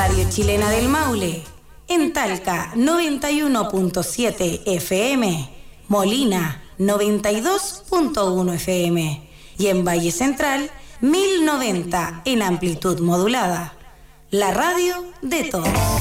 Radio Chilena del Maule, en Talca 91.7 FM, Molina 92.1 FM y en Valle Central 1090 en amplitud modulada. La radio de todos.